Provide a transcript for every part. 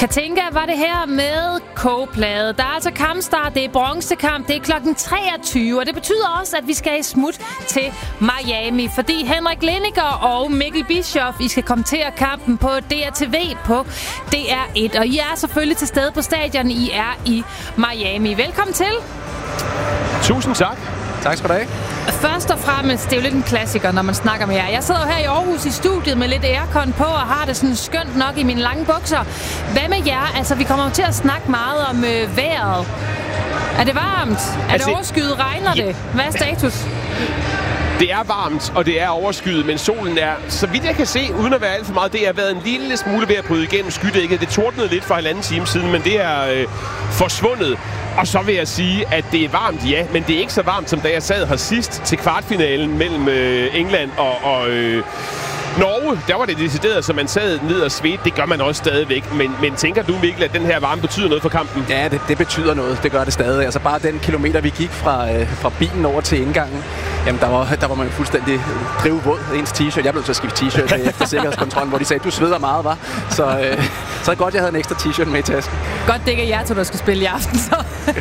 Katinka var det her med kogeplade. Der er altså kampstart, det er bronzekamp, det er klokken 23, og det betyder også, at vi skal i smut til Miami, fordi Henrik Lindiger og Mikkel Bischoff, I skal kommentere kampen på DRTV på DR1, og I er selvfølgelig til stede på stadion, I er i Miami. Velkommen til. Tusind tak. Tak skal du have. Først og fremmest, det er jo lidt en klassiker, når man snakker med jer. Jeg sidder jo her i Aarhus i studiet med lidt aircon på, og har det sådan skønt nok i mine lange bukser. Hvad med jer? Altså, vi kommer jo til at snakke meget om vejret. Er det varmt? Er det overskyet? Regner det? Hvad er status? Det er varmt, og det er overskyet, men solen er, så vidt jeg kan se, uden at være alt for meget, det har været en lille smule ved at bryde igennem skydækket. Det tordnede lidt for 1,5 time siden, men det er forsvundet. Og så vil jeg sige, at det er varmt, ja, men det er ikke så varmt, som da jeg sad her sidst til kvartfinalen mellem England og Norge. Der var det decideret, så man sad ned og svedte. Det gør man også stadigvæk. Men tænker du, Mikkel, at den her varme betyder noget for kampen? Ja, det betyder noget. Det gør det stadig. Altså bare den kilometer, vi gik fra bilen over til indgangen, jamen der var man fuldstændig drivvåd. Ens t-shirt. Jeg blev til at skifte t-shirt efter sikkerhedskontrollen, hvor de sagde, du sveder meget, hva'? Så er det godt, jeg havde en ekstra t-shirt med i tasken. Godt, det ikke er jer to, der skal spille i aften, så.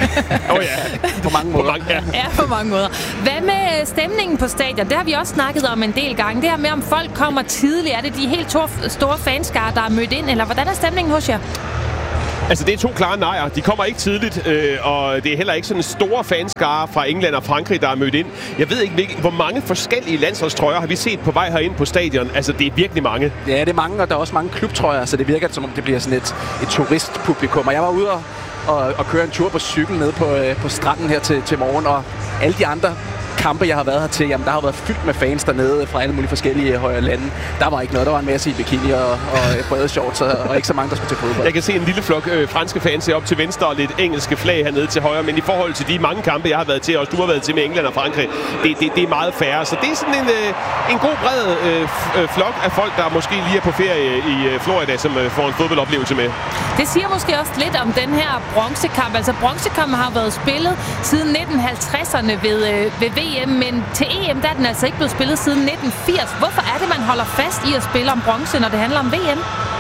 Ja. På mange måder. Ja, på mange måder. Hvad med stemningen på stadion? Det har vi også snakket om en del gange. Det her med, om folk kommer tidligt. Er det de helt store fanskare, der er mødt ind, eller hvordan er stemningen hos jer? Altså, det er 2 klare nejer. De kommer ikke tidligt, og det er heller ikke sådan en store fanskare fra England og Frankrig, der er mødt ind. Jeg ved ikke, hvor mange forskellige landsholdstrøjer har vi set på vej herind på stadion. Altså, det er virkelig mange. Ja, det er mange, og der er også mange klubtrøjer, så det virker som om det bliver sådan et turistpublikum. Og jeg var ude og køre en tur på cykel nede på stranden her til morgen, og alle de andre kampe, jeg har været her til, jamen der har været fyldt med fans dernede fra alle mulige forskellige højere lande. Der var ikke noget. Der var en masse i bikini og brede shorts, og ikke så mange, der skulle til fodbold. Jeg kan se en lille flok franske fans heroppe til venstre og lidt engelske flag hernede til højre, men i forhold til de mange kampe, jeg har været til, og du har været til med England og Frankrig, det er meget færre. Så det er sådan en god bred flok af folk, der måske lige er på ferie i Florida, som får en fodboldoplevelse med. Det siger måske også lidt om den her bronzekamp. Altså bronzekampen har været spillet siden 1950'erne ved VM, men til EM der er den altså ikke blevet spillet siden 1980. Hvorfor er det, man holder fast i at spille om bronze, når det handler om VM?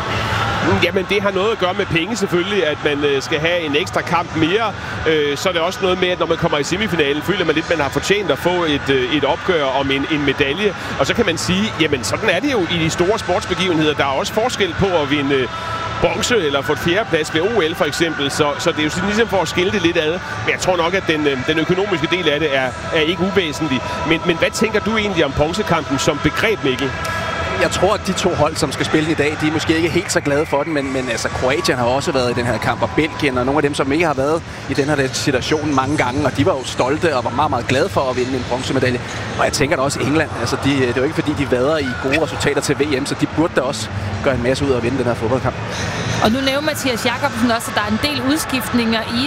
Jamen, det har noget at gøre med penge selvfølgelig, at man skal have en ekstra kamp mere. Så er det også noget med, at når man kommer i semifinalen, føler man lidt, at man har fortjent at få et opgør om en medalje. Og så kan man sige, jamen sådan er det jo i de store sportsbegivenheder. Der er også forskel på at vinde bronze eller få et 4. plads ved OL for eksempel. Så det er jo sådan ligesom for at skille det lidt ad. Men jeg tror nok, at den økonomiske del af det er ikke uvæsentlig. Men hvad tænker du egentlig om bronzekampen som begreb, Mikkel? Jeg tror, at de 2 hold, som skal spille i dag, de er måske ikke helt så glade for den, men altså Kroatien har også været i den her kamp, og Belgien, og nogle af dem, som ikke har været i den her situation mange gange, og de var jo stolte og var meget, meget glade for at vinde en bronzemedalje. Og jeg tænker da også England, altså det er jo ikke fordi, de vader i gode resultater til VM, så de burde da også gøre en masse ud af at vinde den her fodboldkamp. Og nu nævner Mathias Jakobsen også, at der er en del udskiftninger i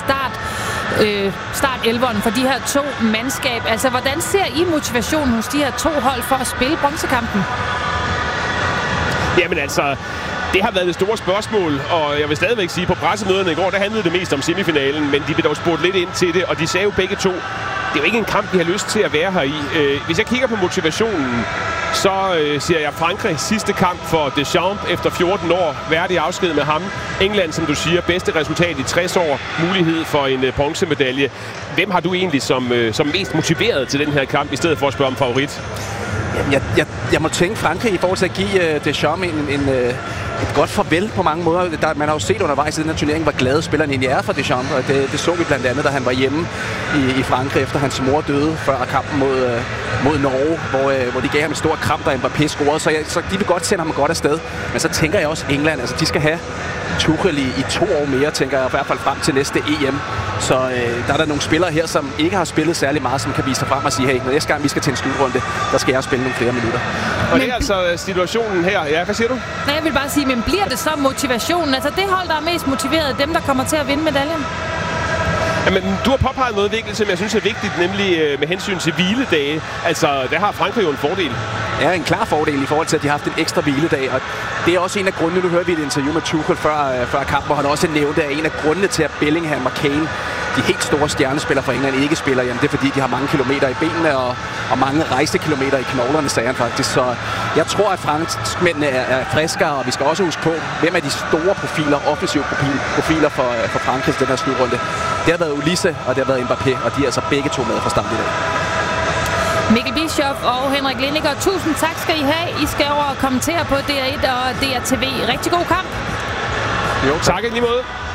start 11'eren for de her 2 mandskab. Altså, hvordan ser I motivationen hos de her 2 hold for at spille bronzekampen? Jamen altså, det har været det store spørgsmål, og jeg vil stadigvæk sige, på pressemøderne i går, der handlede det mest om semifinalen, men de blev dog spurgt lidt ind til det, og de sagde jo begge 2, det er jo ikke en kamp, de har lyst til at være her i. Hvis jeg kigger på motivationen, så siger jeg Frankrig sidste kamp for Deschamps efter 14 år, værdig afsked med ham. England, som du siger, bedste resultat i 60 år, mulighed for en bronzemedalje. Hvem har du egentlig som mest motiveret til den her kamp, i stedet for at spørge om favorit? Jeg må tænke Frankrig i forhold til at give Deschamps et godt farvel på mange måder. Man har jo set undervejs i den her turnering, hvor glade spillerne egentlig er for Deschamps, og det så vi blandt andet, da han var hjemme i Frankrig, efter hans mor døde før kampen mod Norge, hvor de gav ham en stor kram, da Mbappé scorede, så de vil godt sende ham godt afsted. Men så tænker jeg også England, altså de skal have Tuchel i 2 år mere, tænker jeg, i hvert fald frem til næste EM. Så der er der nogle spillere her, som ikke har spillet særlig meget, som kan vise sig frem og sige, hey, når næste gang vi skal til en slutrunde, der skal jeg spille nogle flere minutter. Og det er altså situationen her. Ja, hvad siger du? Nej, jeg vil bare sige, men bliver det så motivationen? Altså det hold, der er mest motiveret, dem der kommer til at vinde medaljen? Jamen, du har påpeget noget vigtigt, som jeg synes er vigtigt, nemlig med hensyn til hviledage. Altså, der har Frankrig jo en fordel. er en klar fordel i forhold til, at de har haft en ekstra hviledag. Og det er også en af grundene, nu hører vi et interview med Tuchel før kampen, hvor han også nævnte, at en af grundene til, at Bellingham og Kane, de helt store stjernespillere fra England, ikke spiller, jamen det er fordi, de har mange kilometer i benene og mange rejsekilometer i knoglerne, sagde han faktisk. Så jeg tror, at franskmændene er friskere, og vi skal også huske på, hvem er de store profiler, offensive profiler for Frankrig i den her slutrunde. Det har været Ulisse, og det har været Mbappé, og de er altså begge to med fra start i dag. Mikkel Bischoff og Henrik Lindiger, tusind tak skal I have. I skal over og kommentere på DR1 og DRTV. Rigtig god kamp. Jo, tak i lige måde.